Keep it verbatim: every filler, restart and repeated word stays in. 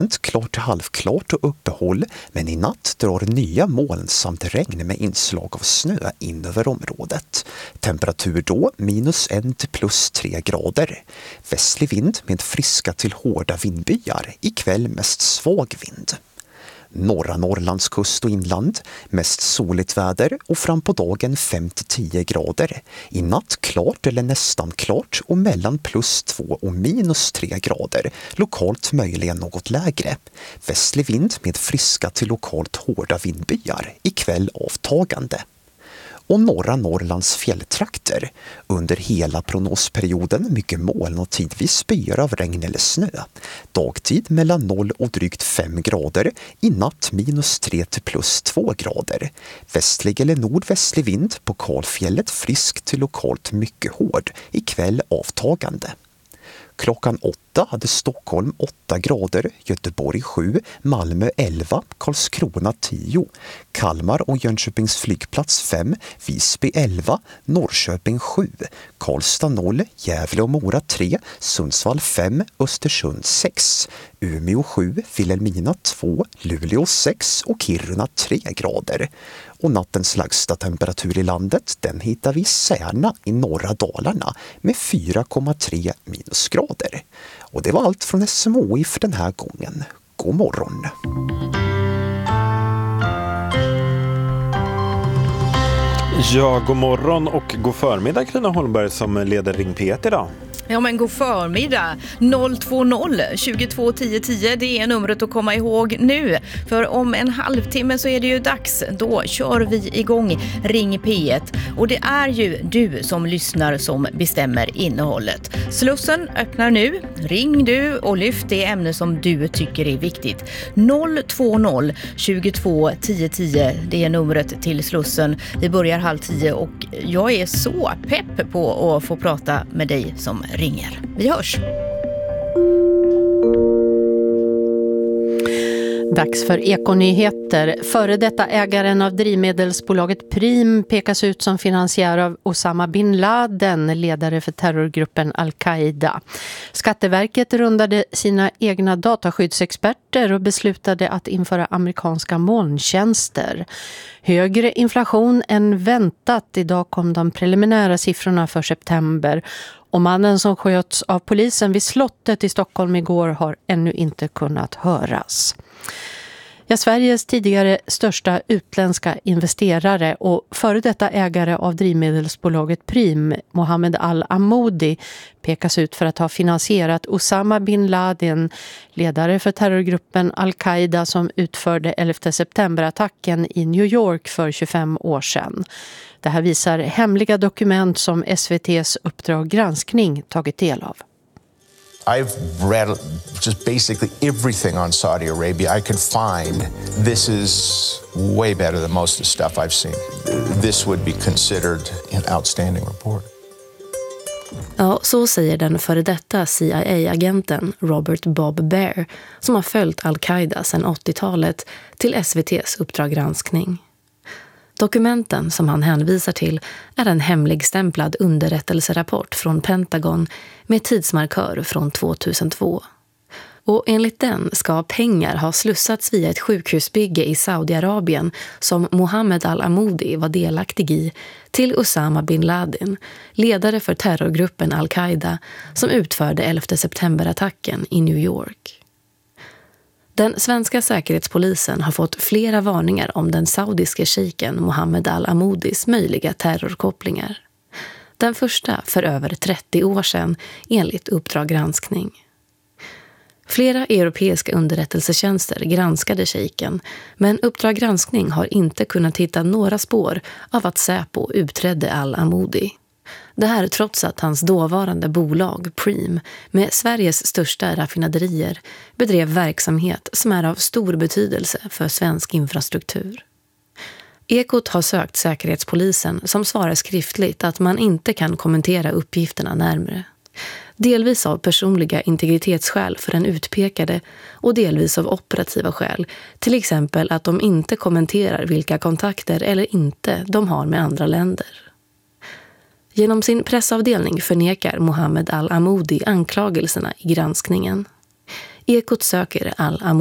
Klart till halvklart och uppehåll, men i natt drar nya moln samt regn med inslag av snö in över området. Temperatur då minus en till plus tre grader. Västlig vind med friska till hårda vindbyar, ikväll mest svag vind. Norra Norrlands kust och inland, mest soligt väder och fram på dagen fem till tio grader. I natt klart eller nästan klart och mellan plus två och minus tre grader. Lokalt möjligen något lägre. Västlig vind med friska till lokalt hårda vindbyar, ikväll avtagande. Och norra Norrlands fjälltrakter. Under hela prognosperioden mycket moln och tidvis byar av regn eller snö. Dagtid mellan noll och drygt fem grader, i natt minus tre till plus två grader. Västlig eller nordvästlig vind, på kalfjället frisk till lokalt mycket hård, ikväll avtagande. Klockan åtta hade Stockholm åtta grader, Göteborg sju, Malmö elva, Karlskrona tio, Kalmar och Jönköpings flygplats fem, Visby elva, Norrköping sju, Karlstad noll, Gävle och Mora tre, Sundsvall fem, Östersund sex, Umeå sju, Vilhelmina två, Luleå sex och Kiruna tre grader. Och nattens lägsta temperatur i landet, den hittar vi i Särna i norra Dalarna med fyra komma tre minusgrader. Och det var allt från S M H I för den här gången. God morgon! Ja, god morgon och god förmiddag Carina Holmberg som leder Ring P ett idag. Ja, men god förmiddag. noll två noll tjugotvå tio tio, det är numret att komma ihåg nu. För om en halvtimme så är det ju dags. Då kör vi igång Ring P ett. Och det är ju du som lyssnar som bestämmer innehållet. Slussen öppnar nu. Ring du och lyft det ämne som du tycker är viktigt. noll två noll tjugotvå tio tio, det är numret till Slussen. Vi börjar halv tio och jag är så pepp på att få prata med dig som ringer. Vi hörs! Dags för Ekonyheter. Före detta ägaren av drivmedelsbolaget Prim pekas ut som finansiär av Osama bin Laden, ledare för terrorgruppen Al-Qaida. Skatteverket rundade sina egna dataskyddsexperter och beslutade att införa amerikanska molntjänster. Högre inflation än väntat. Idag kom de preliminära siffrorna för september. Och mannen som sköts av polisen vid slottet i Stockholm igår har ännu inte kunnat höras. Ja, Sveriges tidigare största utländska investerare och före detta ägare av drivmedelsbolaget Prim, Mohammed Al-Amoudi, pekas ut för att ha finansierat Osama bin Laden, ledare för terrorgruppen Al-Qaida som utförde elfte september-attacken i New York för tjugofem år sedan. Det här visar hemliga dokument som S V T:s Uppdrag granskning tagit del av. I've read just basically everything on Saudi Arabia I could find. This is way better than most of the stuff I've seen. This would be considered an outstanding report. Ja, så säger den före detta C I A-agenten Robert Bob Baer som har följt Al-Qaida sedan åttiotalet till S V T:s Uppdrag granskning. Dokumenten som han hänvisar till är en hemligstämplad underrättelserapport från Pentagon med tidsmarkör från två tusen två. Och enligt den ska pengar ha slussats via ett sjukhusbygge i Saudiarabien som Mohammed Al-Amoudi var delaktig i till Osama bin Laden, ledare för terrorgruppen Al-Qaida som utförde elfte september-attacken i New York. Den svenska säkerhetspolisen har fått flera varningar om den saudiske shejken Mohammed Al-Amoudis möjliga terrorkopplingar. Den första för över trettio år sedan enligt Uppdrag granskning. Flera europeiska underrättelsetjänster granskade shejken, men Uppdrag granskning har inte kunnat hitta några spår av att Säpo utredde Al-Amoudi. Det här trots att hans dåvarande bolag Prim med Sveriges största raffinaderier bedrev verksamhet som är av stor betydelse för svensk infrastruktur. Ekot har sökt säkerhetspolisen som svarar skriftligt att man inte kan kommentera uppgifterna närmare. Delvis av personliga integritetsskäl för den utpekade och delvis av operativa skäl, till exempel att de inte kommenterar vilka kontakter eller inte de har med andra länder. Genom sin pressavdelning förnekar Mohammed Al-Amoudi anklagelserna i granskningen. Ekot söker Al-Amoudi.